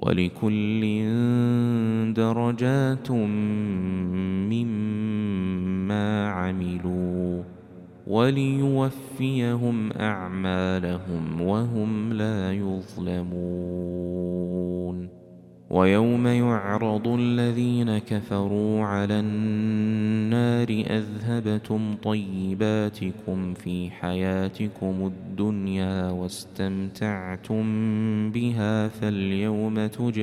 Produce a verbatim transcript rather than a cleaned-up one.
ولكل درجات مما عملوا وليوفيهم أعمالهم وهم لا يظلمون. ويوم يعرض الذين كفروا على النار أذهبتم طيباتكم في حياتكم الدنيا واستمتعتم بها فاليوم تجزون